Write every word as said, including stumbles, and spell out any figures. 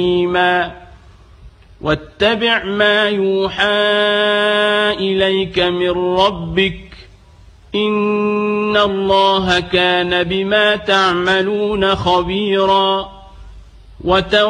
واتبع ما يوحى إليك من ربك إن الله كان بما تعملون خبيرا.